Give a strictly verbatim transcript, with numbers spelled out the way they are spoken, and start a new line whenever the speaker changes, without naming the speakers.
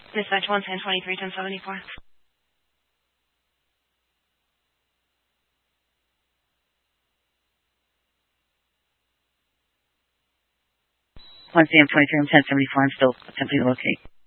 Dispatch one ten twenty-three ten seventy-four.
one C M twenty-three ten seventy-four. I'm still attempting to locate.